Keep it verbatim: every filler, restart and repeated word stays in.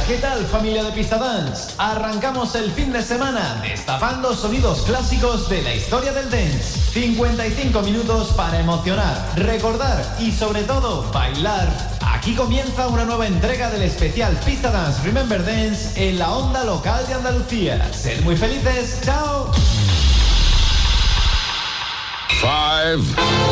¿qué tal, familia de Pista Dance? Arrancamos el fin de semana destapando sonidos clásicos de la historia del dance. cincuenta y cinco minutos para emocionar, recordar y sobre todo bailar. Aquí comienza una nueva entrega del especial Pista Dance Remember Dance en la onda local de Andalucía. Sed muy felices, chao. Five